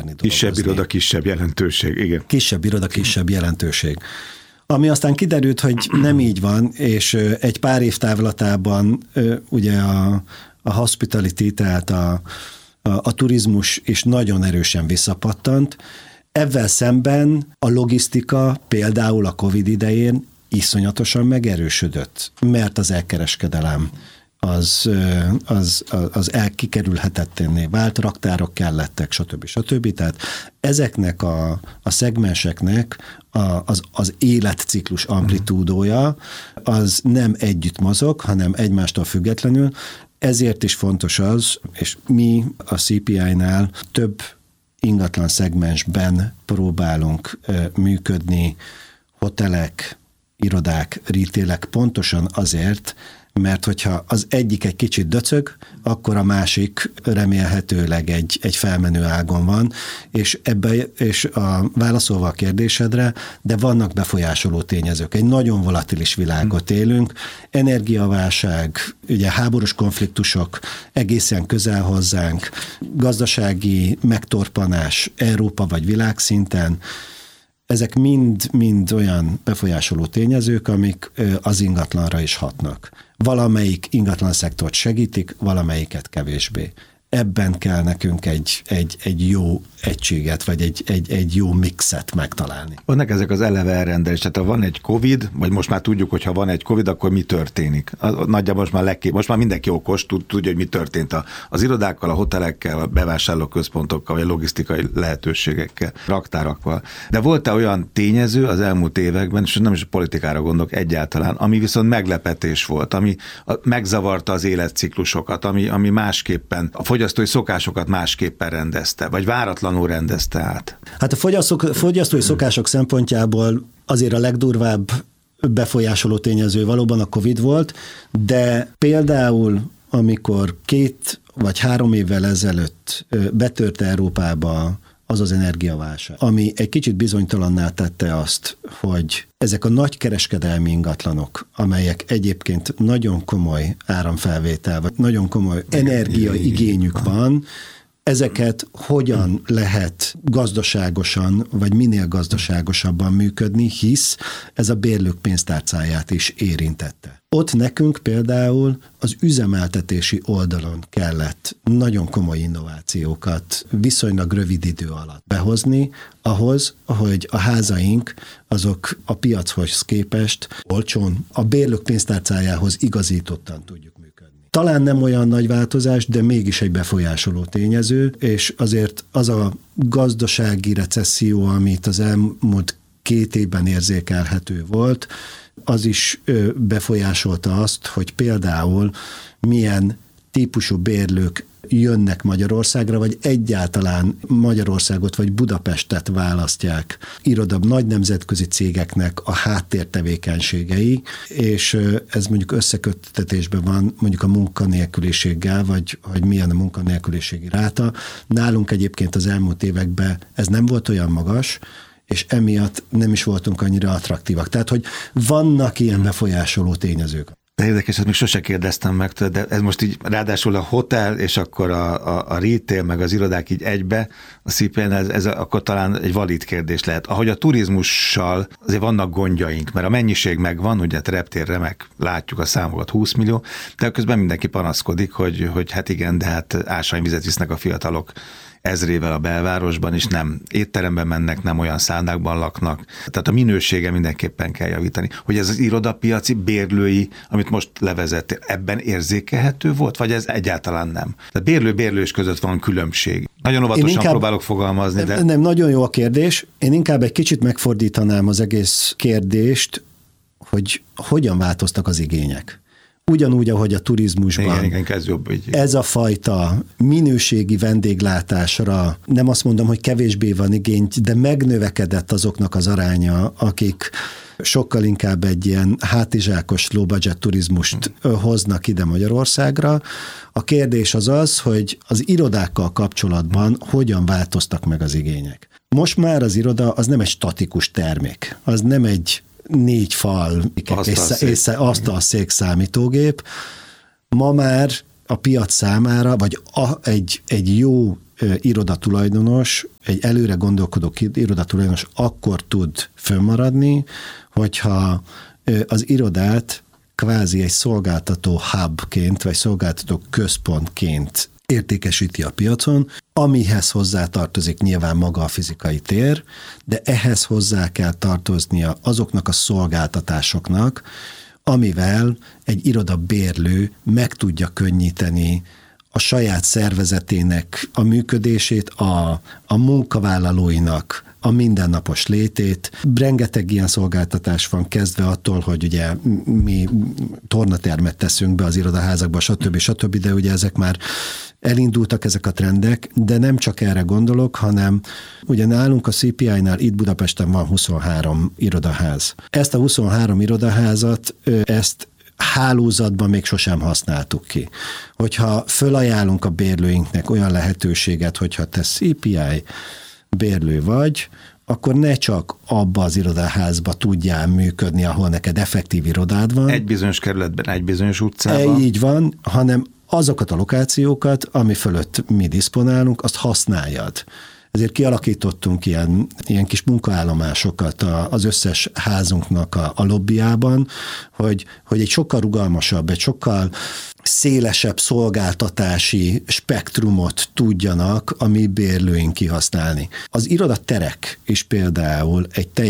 járni. Kisebb iroda, kisebb jelentőség, igen. Kisebb iroda, kisebb jelentőség. Ami aztán kiderült, hogy nem így van, és egy pár év távlatában ugye a hospitality, tehát a turizmus is nagyon erősen visszapattant. Ezzel szemben a logisztika például a Covid idején iszonyatosan megerősödött, mert az elkereskedelem az kikerülhetetlenné vált, raktárok kellettek, stb. Tehát ezeknek a szegmenseknek az életciklus amplitúdója az nem együtt mozog, hanem egymástól függetlenül. Ezért is fontos az, és mi a CPI-nál több ingatlan szegmensben próbálunk működni, hotelek, irodák, retailek, pontosan azért, mert hogyha az egyik egy kicsit döcög, akkor a másik remélhetőleg egy felmenő ágon van, és válaszolva a kérdésedre, de vannak befolyásoló tényezők. Egy nagyon volatilis világot élünk, energiaválság, ugye háborús konfliktusok egészen közel hozzánk, gazdasági megtorpanás Európa vagy világszinten, ezek mind olyan befolyásoló tényezők, amik az ingatlanra is hatnak. Valamelyik ingatlan szektort segítik, valamelyiket kevésbé. Ebben kell nekünk egy jó egységet, vagy egy jó mixet megtalálni. Vannak ezek az eleve elrendelés, tehát ha van egy Covid, vagy most már tudjuk, hogy ha van egy Covid, akkor mi történik? Nagyjából most már mindenki okos, tudja, hogy mi történt az irodákkal, a hotelekkel, a bevásárlóközpontokkal, vagy a logisztikai lehetőségekkel, raktárakkal. De volt-e olyan tényező az elmúlt években, és nem is a politikára gondolok egyáltalán, ami viszont meglepetés volt, ami megzavarta az életciklusokat, ami másképpen a fogyasztói szokásokat másképpen rendezte, vagy váratlanul rendezte át? Hát a fogyasztói szokások szempontjából azért a legdurvább befolyásoló tényező valóban a Covid volt, de például amikor 2 vagy 3 évvel ezelőtt betört Európába az energiaválság, ami egy kicsit bizonytalanná tette azt, hogy ezek a nagy kereskedelmi ingatlanok, amelyek egyébként nagyon komoly áramfelvétel, vagy nagyon komoly energiaigényük van, ezeket hogyan lehet gazdaságosan, vagy minél gazdaságosabban működni, hisz ez a bérlők pénztárcáját is érintette. Ott nekünk például az üzemeltetési oldalon kellett nagyon komoly innovációkat viszonylag rövid idő alatt behozni, ahhoz, hogy a házaink azok a piachoz képest olcsón a bérlők pénztárcájához igazítottan tudjuk működni. Talán nem olyan nagy változás, de mégis egy befolyásoló tényező, és azért az a gazdasági recesszió, amit az elmúlt 2 évben érzékelhető volt, az is befolyásolta azt, hogy például milyen típusú bérlők jönnek Magyarországra, vagy egyáltalán Magyarországot vagy Budapestet választják nagy nemzetközi cégeknek a háttértevékenységei, és ez mondjuk összeköttetésben van mondjuk a munkanélküliséggel, vagy milyen a munkanélküliségi ráta. Nálunk egyébként az elmúlt években ez nem volt olyan magas, és emiatt nem is voltunk annyira attraktívak. Tehát, hogy vannak ilyen befolyásoló tényezők. De érdekes, ezt még sose kérdeztem meg, de ez most így ráadásul a hotel, és akkor a retail, meg az irodák így egybe, a CPN, ez akkor talán egy valid kérdés lehet. Ahogy a turizmussal azért vannak gondjaink, mert a mennyiség megvan, ugye reptér remek, látjuk a számokat 20 millió, de közben mindenki panaszkodik, hogy hát igen, de hát ásványvizet visznek a fiatalok ezrével a belvárosban, és nem étteremben mennek, nem olyan szállákban laknak. Tehát a minősége mindenképpen kell javítani. Hogy ez az irodapiaci bérlői, amit most levezett, ebben érzékelhető volt, vagy ez egyáltalán nem? Tehát bérlős között van különbség. Nagyon óvatosan próbálok fogalmazni, de... Nem, nagyon jó a kérdés. Én inkább egy kicsit megfordítanám az egész kérdést, hogy hogyan változtak az igények. Ugyanúgy, ahogy a turizmusban. Igen, ez jobb. Ez a fajta minőségi vendéglátásra, nem azt mondom, hogy kevésbé van igény, de megnövekedett azoknak az aránya, akik sokkal inkább egy ilyen hátizsákos low budget turizmust hoznak ide Magyarországra. A kérdés az, hogy az irodákkal kapcsolatban hogyan változtak meg az igények. Most már az iroda az nem egy statikus termék, az nem egy 4 fal, asztalszék, számítógép. Ma már a piac számára, vagy egy jó irodatulajdonos, egy előre gondolkodó irodatulajdonos akkor tud fönnmaradni, hogyha az irodát kvázi egy szolgáltató hubként, vagy szolgáltató központként értékesíti a piacon, amihez hozzá tartozik nyilván maga a fizikai tér, de ehhez hozzá kell tartoznia azoknak a szolgáltatásoknak, amivel egy irodabérlő meg tudja könnyíteni a saját szervezetének a működését, a munkavállalóinak a mindennapos létét. Rengeteg ilyen szolgáltatás van, kezdve attól, hogy ugye mi tornatermet teszünk be az irodaházakba, stb., de ugye ezek már elindultak ezek a trendek, de nem csak erre gondolok, hanem ugye nálunk a CPI-nál itt Budapesten van 23 irodaház. Ezt a 23 irodaházat, ezt hálózatban még sosem használtuk ki. Hogyha fölajánlunk a bérlőinknek olyan lehetőséget, hogyha te CPI bérlő vagy, akkor ne csak abba az irodaházba tudjál működni, ahol neked effektív irodád van. Egy bizonyos kerületben, egy bizonyos utcában. Így van, hanem azokat a lokációkat, ami fölött mi diszponálunk, azt használjad. Ezért kialakítottunk ilyen kis munkaállomásokat az összes házunknak a lobbyjában, hogy egy sokkal rugalmasabb, egy sokkal szélesebb szolgáltatási spektrumot tudjanak a mi bérlőink kihasználni. Az irodaterek is például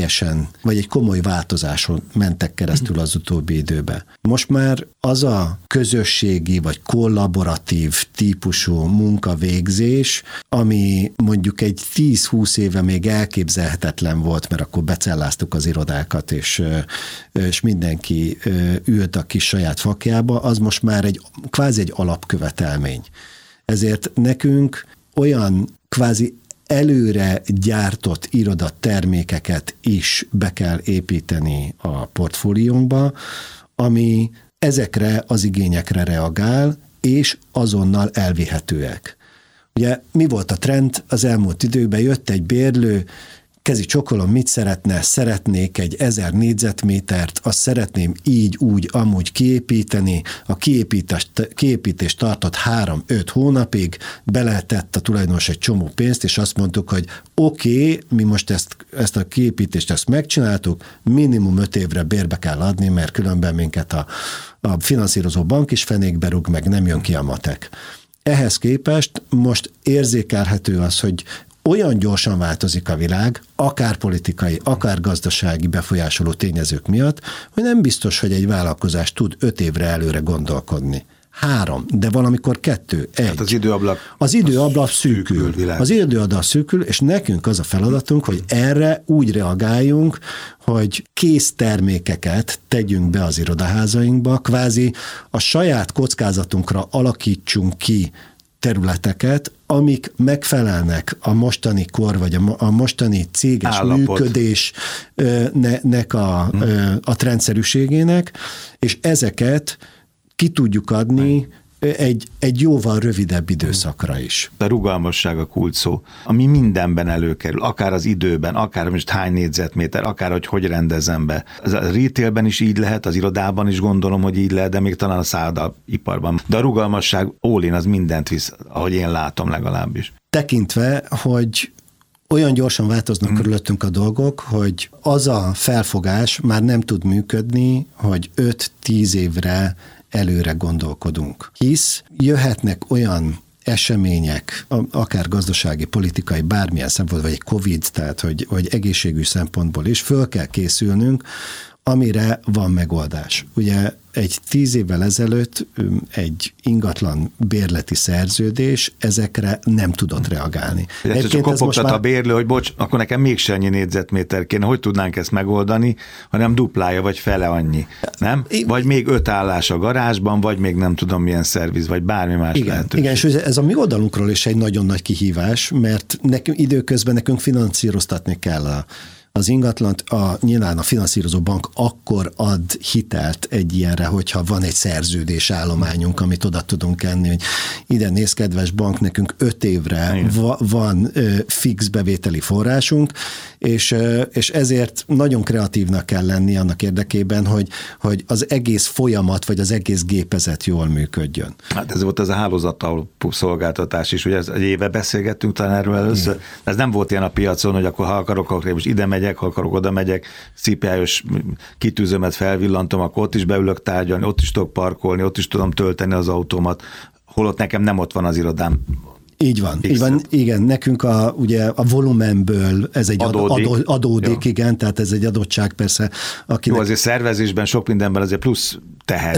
egy komoly változáson mentek keresztül az utóbbi időben. Most már az a közösségi vagy kollaboratív típusú munkavégzés, ami mondjuk egy 10-20 éve még elképzelhetetlen volt, mert akkor becelláztuk az irodákat, és mindenki ült a kis saját fakjába, az most már kvázi egy alapkövetelmény. Ezért nekünk olyan kvázi előre gyártott irodatermékeket is be kell építeni a portfóliónkba, ami ezekre az igényekre reagál, és azonnal elvihetőek. Ugye mi volt a trend? Az elmúlt időben jött egy bérlő, kezi csokolom, mit szeretne? Szeretnék egy 1000 négyzetmétert, azt szeretném így, úgy, amúgy kiépíteni. A kiépítés tartott 3-5 hónapig, beletett a tulajdonos egy csomó pénzt, és azt mondtuk, hogy oké, mi most ezt a kiépítést megcsináltuk, minimum 5 évre bérbe kell adni, mert különben minket a finanszírozó bank is fenékbe rúg, meg nem jön ki a matek. Ehhez képest most érzékelhető az, hogy olyan gyorsan változik a világ, akár politikai, akár gazdasági befolyásoló tényezők miatt, hogy nem biztos, hogy egy vállalkozás tud 5 évre előre gondolkodni. 3, de valamikor 2, 1. Hát az időablak szűkül. Az időablak szűkül, és nekünk az a feladatunk, hogy erre úgy reagáljunk, hogy kész termékeket tegyünk be az irodaházainkba, kvázi a saját kockázatunkra alakítsunk ki területeket, amik megfelelnek a mostani kor, vagy a mostani céges működésnek a trendszerűségének, és ezeket ki tudjuk adni egy jóval rövidebb időszakra is. A rugalmasság a kulcs szó, ami mindenben előkerül, akár az időben, akár most hány négyzetméter, akár hogy rendezem be. A retailben is így lehet, az irodában is gondolom, hogy így lehet, de még talán a szállodaiparban. De a rugalmasság all-in az mindent visz, ahogy én látom legalábbis. Tekintve, hogy olyan gyorsan változnak körülöttünk a dolgok, hogy az a felfogás már nem tud működni, hogy 5-10 évre előre gondolkodunk. Hisz jöhetnek olyan események, akár gazdasági, politikai, bármilyen szempontból, vagy egy Covid, tehát hogy egészségügyi szempontból is föl kell készülnünk, amire van megoldás. Ugye egy 10 évvel ezelőtt egy ingatlan bérleti szerződés ezekre nem tudott reagálni. Csak kopogtat a bérlő, hogy bocs, akkor nekem mégse annyi négyzetméter kéne, hogy tudnánk ezt megoldani, hanem duplája vagy fele annyi, nem? Vagy még 5 állás a garázsban, vagy még nem tudom milyen szerviz, vagy bármi más lehetőség. Igen, és ez a mi oldalunkról is egy nagyon nagy kihívás, mert időközben nekünk finanszíroztatni kell az ingatlant, nyilván a finanszírozó bank akkor ad hitelt egy ilyenre, hogyha van egy szerződésállományunk, amit oda tudunk kenni, hogy ide néz, kedves bank, nekünk 5 évre van fix bevételi forrásunk, és ezért nagyon kreatívnak kell lenni annak érdekében, hogy az egész folyamat, vagy az egész gépezet jól működjön. Hát ez volt az a hálózattalpú szolgáltatás is, ugye egy éve beszélgettünk talán erről először. Ez nem volt ilyen a piacon, hogy akkor ha akarok, akkor most ide megyek, ha akarok, oda megyek, CPI-os kitűzőmet felvillantom, akkor ott is beülök tárgyalni, ott is tudok parkolni, ott is tudom tölteni az autómat, holott nekem nem ott van az irodám. Így van, igen, nekünk ugye a volumenből ez egy adódik, igen, tehát ez egy adottság persze. Jó, azért szervezésben, sok mindenben azért plusz teher.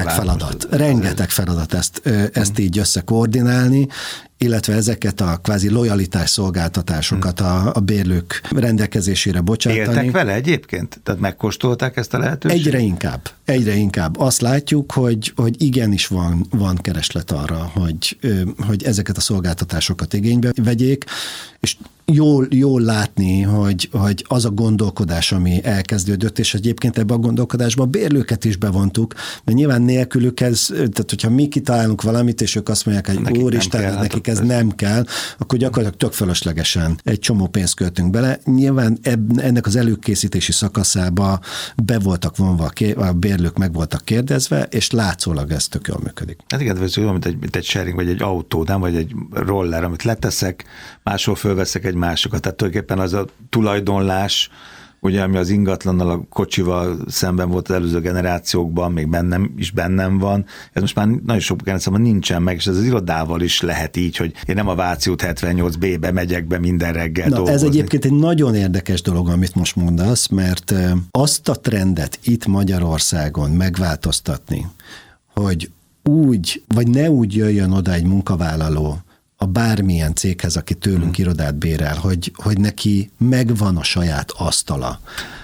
Rengeteg feladat ezt így összekoordinálni, illetve ezeket a kvázi lojalitás szolgáltatásokat a bérlők rendelkezésére bocsátani. Éltek vele egyébként? Tehát megkóstolták ezt a lehetőséget? Egyre inkább. Azt látjuk, hogy igenis van kereslet arra, hogy ezeket a szolgáltatásokat igénybe vegyék, és jól látni, hogy az a gondolkodás, ami elkezdődött, és egyébként ebbe a gondolkodásba a bérlőket is bevontuk, mert nyilván nélkülük tehát hogyha mi kitalálunk valamit, és ők azt mondják, hogy úristen, nekik ez nem kell, akkor gyakorlatilag tök fölöslegesen egy csomó pénzt költünk bele. Nyilván ennek az előkészítési szakaszába be voltak vonva, a bérlők meg voltak kérdezve, és látszólag ez tök jól működik. Hát igen, ez olyan, mint egy sharing, vagy egy autó, nem? Vagy egy roller, amit leteszek, máshol fölveszek egy másokat. Tehát tulajdonképpen az a tulajdonlás, ugye, ami az ingatlannal, a kocsival szemben volt az előző generációkban, még bennem van, ez most már nagyon sok generációban nincsen meg, és ez az irodával is lehet így, hogy én nem a Váci út 78B-be megyek be minden reggel dolgozni. Ez egyébként egy nagyon érdekes dolog, amit most mondasz, mert azt a trendet itt Magyarországon megváltoztatni, hogy úgy, vagy ne úgy jöjjön oda egy munkavállaló a bármilyen céghez, aki tőlünk irodát bérel, hogy neki megvan a saját asztala.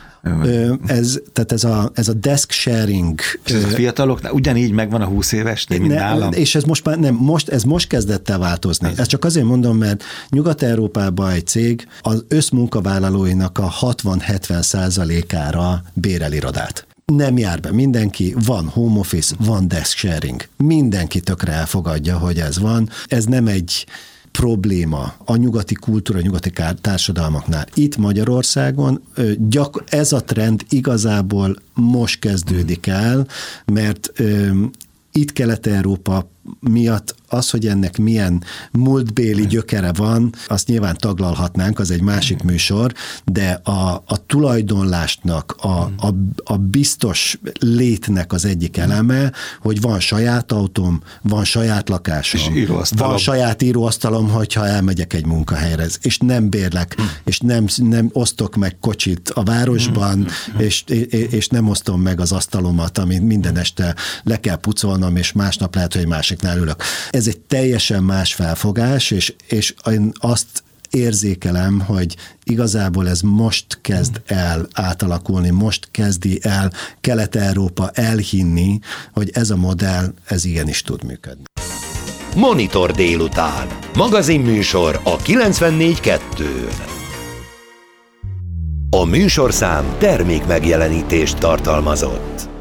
Ez a desk sharing. És ez a fiataloknál ugyanígy megvan a 20 évesnél, mint nálam? És ez most már nem, ez most kezdett el változni. Ezt csak azért mondom, mert Nyugat-Európában egy cég az összmunkavállalóinak a 60-70%-ára bérel irodát. Nem jár be mindenki, van home office, van desk sharing. Mindenki tökre elfogadja, hogy ez van. Ez nem egy probléma a nyugati kultúra, a nyugati társadalmaknál. Itt Magyarországon ez a trend igazából most kezdődik el, mert itt Kelet-Európa miatt az, hogy ennek milyen múltbéli gyökere van, azt nyilván taglalhatnánk, az egy másik műsor, de a tulajdonlásnak, a biztos létnek az egyik eleme, hogy van saját autóm, van saját lakásom, van saját íróasztalom, hogyha elmegyek egy munkahelyre, és nem bérlek, és nem osztok meg kocsit a városban, és nem osztom meg az asztalomat, amit minden este le kell pucolnom, és másnap lehet, hogy másiknál ülök. Ez egy teljesen más felfogás, és én azt érzékelem, hogy igazából ez most kezd el átalakulni, most kezdi el Kelet-Európa elhinni, hogy ez a modell, ez igenis tud működni. Monitor délután. Magazinműsor a 94.2-n. A műsorszám termék megjelenítést tartalmazott.